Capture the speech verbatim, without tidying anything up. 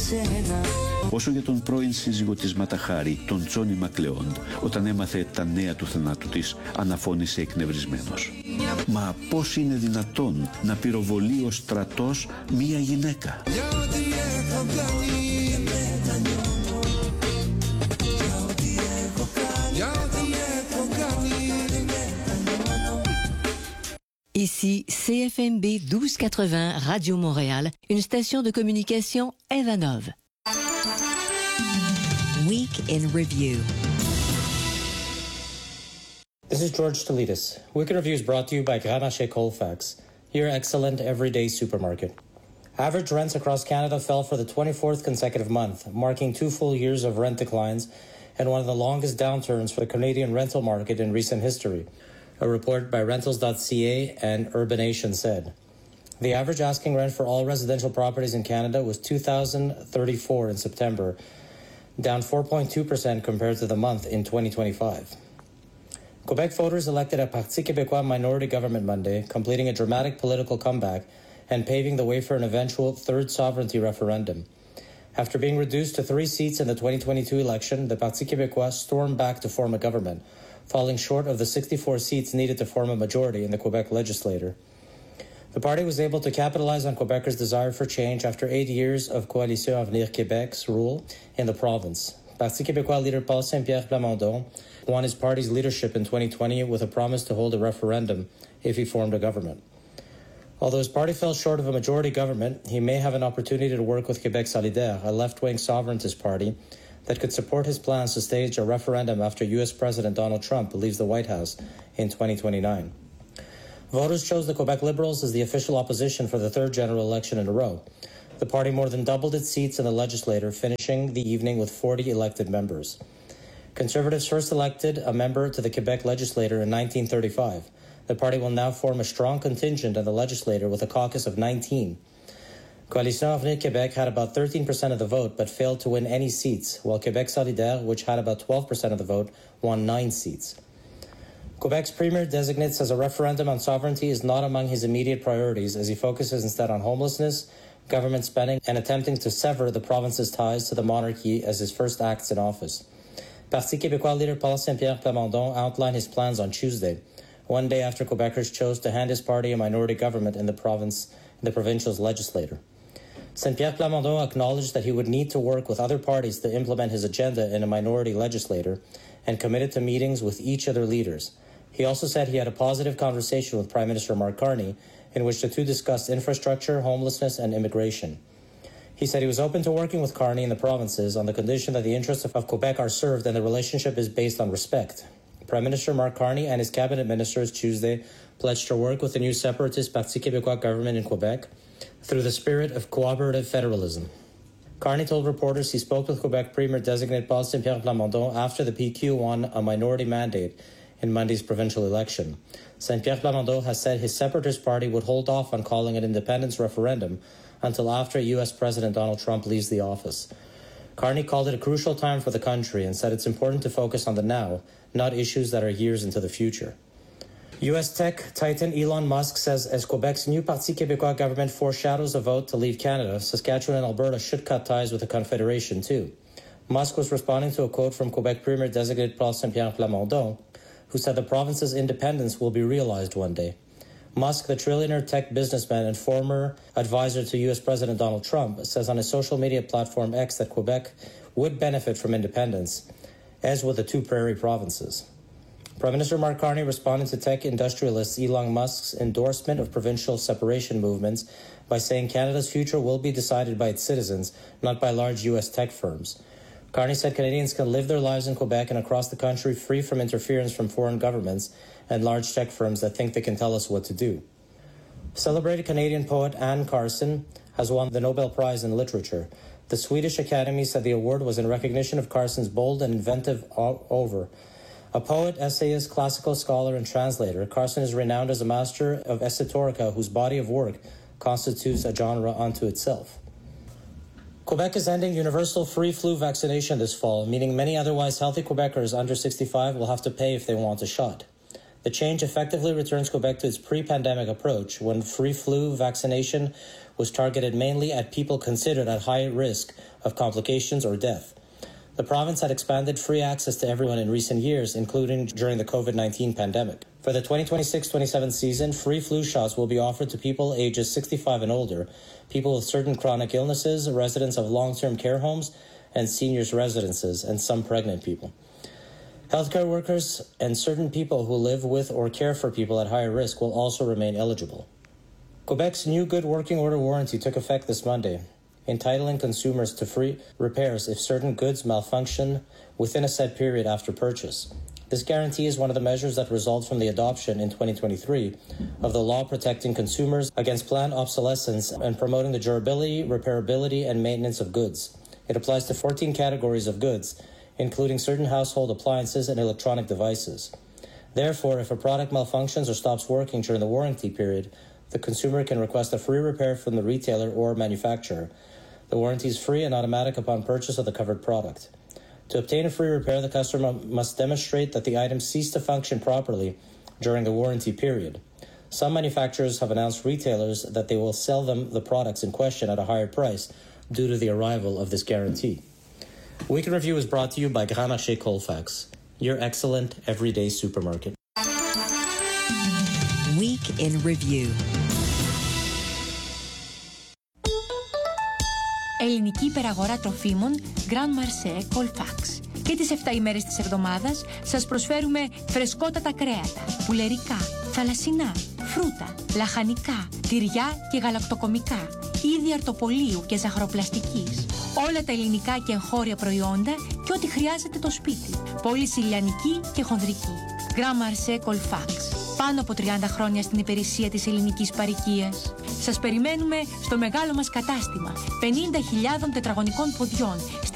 Όσο για τον πρώην σύζυγο της Ματαχάρη, τον Τζόνι Μακλεόντ, όταν έμαθε τα νέα του θανάτου της, αναφώνησε εκνευρισμένος. Μα πώς είναι δυνατόν να πυροβολεί ο στρατός μία γυναίκα? Ici C F M B douze quatre-vingts Radio Montréal, une station de communication Evanov. Week in Review. This is George Stolidis. Week in Review is brought to you by Grand Marché Colfax, your excellent everyday supermarket. Average rents across Canada fell for the twenty-fourth consecutive month, marking two full years of rent declines and one of the longest downturns for the Canadian rental market in recent history, a report by rentals dot c a and Urbanation said. The average asking rent for all residential properties in Canada was two thousand thirty-four in September, down four point two percent compared to the month in twenty twenty-five. Quebec voters elected a Parti Québécois minority government Monday, completing a dramatic political comeback and paving the way for an eventual third sovereignty referendum. After being reduced to three seats in the twenty twenty-two election, the Parti Québécois stormed back to form a government, falling short of the sixty-four seats needed to form a majority in the Quebec legislature. The party was able to capitalize on Quebecers' desire for change after eight years of Coalition Avenir Québec's rule in the province. Parti Québécois leader Paul Saint-Pierre Plamondon won his party's leadership in twenty twenty with a promise to hold a referendum if he formed a government. Although his party fell short of a majority government, he may have an opportunity to work with Québec Solidaire, a left-wing sovereigntist party that could support his plans to stage a referendum after U S President Donald Trump leaves the White House in twenty twenty-nine. Voters chose the Quebec Liberals as the official opposition for the third general election in a row. The party more than doubled its seats in the legislature, finishing the evening with forty elected members. Conservatives first elected a member to the Quebec legislature in nineteen thirty-five. The party will now form a strong contingent in the legislature with a caucus of nineteen. Coalition Avenir Québec had about thirteen percent of the vote but failed to win any seats, while Québec Solidaire, which had about twelve percent of the vote, won nine seats. Quebec's premier designate says a referendum on sovereignty is not among his immediate priorities, as he focuses instead on homelessness, government spending, and attempting to sever the province's ties to the monarchy as his first acts in office. Parti Québécois leader Paul Saint-Pierre Plamondon outlined his plans on Tuesday, one day after Quebecers chose to hand his party a minority government in the province, in the provincial's legislature. Saint-Pierre Plamondon acknowledged that he would need to work with other parties to implement his agenda in a minority legislature and committed to meetings with each of their leaders. He also said he had a positive conversation with Prime Minister Mark Carney in which the two discussed infrastructure, homelessness, and immigration. He said he was open to working with Carney in the provinces on the condition that the interests of Quebec are served and the relationship is based on respect. Prime Minister Mark Carney and his cabinet ministers Tuesday pledged to work with the new separatist Parti Québécois government in Quebec through the spirit of cooperative federalism. Carney told reporters he spoke with Quebec Premier designate Paul Saint-Pierre Plamondon after the P Q won a minority mandate in Monday's provincial election. Saint-Pierre Plamondon has said his separatist party would hold off on calling an independence referendum until after U S President Donald Trump leaves the office. Carney called it a crucial time for the country and said it's important to focus on the now, not issues that are years into the future. U S tech titan Elon Musk says as Quebec's new Parti Québécois government foreshadows a vote to leave Canada, Saskatchewan and Alberta should cut ties with the Confederation too. Musk was responding to a quote from Quebec Premier designate Paul Saint-Pierre Plamondon, who said the province's independence will be realized one day. Musk, the trillionaire tech businessman and former advisor to U S President Donald Trump, says on his social media platform X that Quebec would benefit from independence, as would the two prairie provinces. Prime Minister Mark Carney responded to tech industrialist Elon Musk's endorsement of provincial separation movements by saying Canada's future will be decided by its citizens, not by large U S tech firms. Carney said Canadians can live their lives in Quebec and across the country free from interference from foreign governments and large tech firms that think they can tell us what to do. Celebrated Canadian poet Anne Carson has won the Nobel Prize in Literature. The Swedish Academy said the award was in recognition of Carson's bold and inventive oeuvre. A poet, essayist, classical scholar, and translator, Carson is renowned as a master of esoterica whose body of work constitutes a genre unto itself. Quebec is ending universal free flu vaccination this fall, meaning many otherwise healthy Quebecers under sixty-five will have to pay if they want a shot. The change effectively returns Quebec to its pre-pandemic approach, when free flu vaccination was targeted mainly at people considered at high risk of complications or death. The province had expanded free access to everyone in recent years, including during the COVID nineteen pandemic. For the twenty twenty-six twenty-seven season, free flu shots will be offered to people ages sixty-five and older, people with certain chronic illnesses, residents of long-term care homes, and seniors' residences, and some pregnant people. Healthcare workers and certain people who live with or care for people at higher risk will also remain eligible. Quebec's new Good Working Order warranty took effect this Monday, entitling consumers to free repairs if certain goods malfunction within a set period after purchase. This guarantee is one of the measures that results from the adoption in twenty twenty-three of the law protecting consumers against planned obsolescence and promoting the durability, repairability, and maintenance of goods. It applies to fourteen categories of goods, including certain household appliances and electronic devices. Therefore, if a product malfunctions or stops working during the warranty period, the consumer can request a free repair from the retailer or manufacturer. The warranty is free and automatic upon purchase of the covered product. To obtain a free repair, the customer must demonstrate that the item ceased to function properly during the warranty period. Some manufacturers have announced retailers that they will sell them the products in question at a higher price due to the arrival of this guarantee. Week in Review is brought to you by Grand Marché Colfax, your excellent everyday supermarket. Week in Review. Ελληνική υπεραγορά τροφίμων Grand Marché Colfax. Και τις εφτά ημέρες της εβδομάδας σας προσφέρουμε φρεσκότατα κρέατα, πουλερικά, θαλασσινά, φρούτα, λαχανικά, τυριά και γαλακτοκομικά, είδη αρτοπολίου και ζαχαροπλαστικής. Όλα τα ελληνικά και εγχώρια προϊόντα και ό,τι χρειάζεται το σπίτι. Πώληση λιανική και χονδρική. Grand Marché Colfax. Πάνω από τριάντα χρόνια στην υπηρεσία της ελληνικής παροικίας. Σας περιμένουμε στο μεγάλο μας κατάστημα πενήντα χιλιάδων τετραγωνικών ποδιών